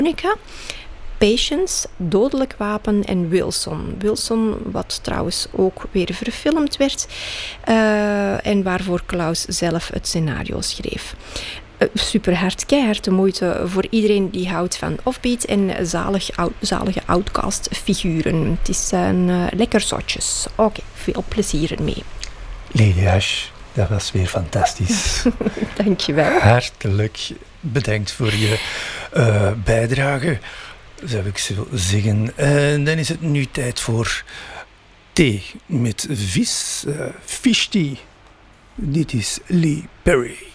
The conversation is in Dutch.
Veronica, Patience, Dodelijk Wapen en Wilson. Wilson, wat trouwens ook weer verfilmd werd en waarvoor Klaus zelf het scenario schreef. Super hard, keihard de moeite voor iedereen die houdt van offbeat en zalige outcast figuren. Het is een lekker zotjes. Oké, veel plezier ermee. Lady Ash, dat was weer fantastisch. Dankjewel. Hartelijk bedankt voor je bijdrage, zou ik zo zeggen. En dan is het nu tijd voor thee met vis, fish tea. Dit is Lee Perry.